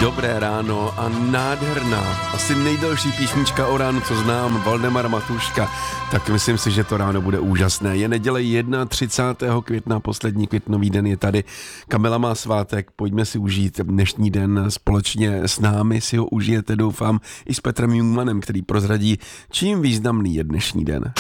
Dobré ráno a nádherná, asi nejdelší písnička o ránu, co znám, Valdemar Matuška, tak myslím si, že to ráno bude úžasné. Je neděle 31. května, poslední květnový den je tady. Kamila má svátek, pojďme si užít dnešní den společně s námi, si ho užijete, doufám, i s Petrem Jungmanem, který prozradí, čím významný je dnešní den.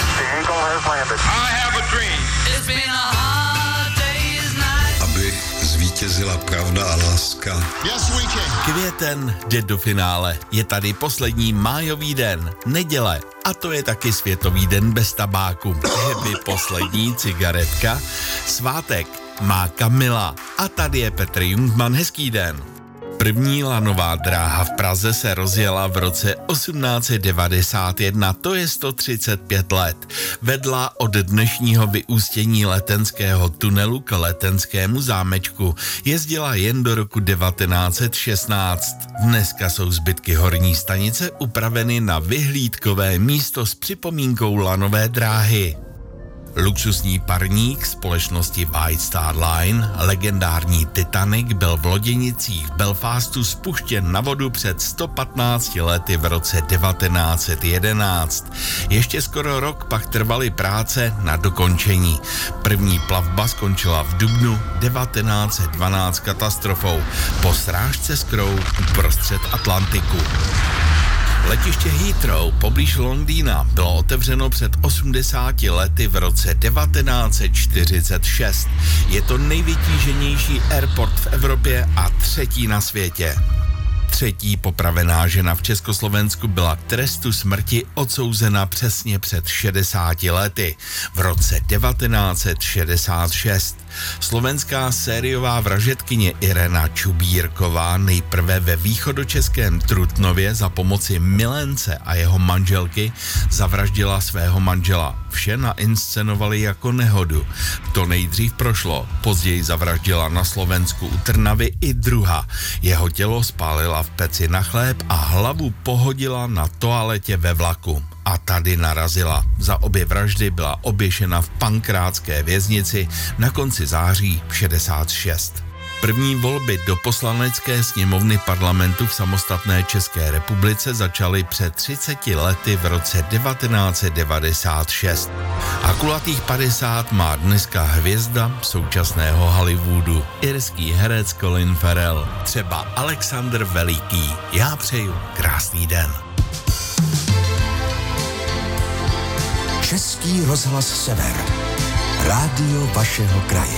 Aby zvítězila pravda a láska. Květen jde do finále. Je tady poslední májový den, neděle. A to je taky světový den bez tabáku. Je mi poslední cigaretka. Svátek má Kamila. A tady je Petr Jungman, hezký den. První lanová dráha v Praze se rozjela v roce 1891, to je 135 let. Vedla od dnešního vyústění Letenského tunelu k Letenskému zámečku. Jezdila jen do roku 1916. Dneska jsou zbytky horní stanice upraveny na vyhlídkové místo s připomínkou lanové dráhy. Luxusní parník společnosti White Star Line, legendární Titanic, byl v loděnicích v Belfastu spuštěn na vodu před 115 lety v roce 1911. Ještě skoro rok pak trvaly práce na dokončení. První plavba skončila v dubnu 1912 katastrofou po srážce s krou uprostřed Atlantiku. Letiště Heathrow poblíž Londýna bylo otevřeno před 80 lety v roce 1946. Je to nejvytíženější airport v Evropě a třetí na světě. Třetí popravená žena v Československu byla k trestu smrti odsouzena přesně před 60 lety, v roce 1966. Slovenská sériová vražedkyně Irena Čubírková nejprve ve východočeském Trutnově za pomoci milence a jeho manželky zavraždila svého manžela. Vše nainscenovali jako nehodu. To nejdřív prošlo, později zavraždila na Slovensku u Trnavy i druha. Jeho tělo spálila v peci na chléb a hlavu pohodila na toaletě ve vlaku. A tady narazila. Za obě vraždy byla oběšena v Pankrátské věznici na konci září 66. První volby do poslanecké sněmovny parlamentu v samostatné České republice začaly před 30 lety v roce 1996. A kulatých 50 má dneska hvězda současného Hollywoodu, irský herec Colin Farrell, třeba Alexandr Veliký. Já přeju krásný den. Český rozhlas Sever. Rádio vašeho kraje.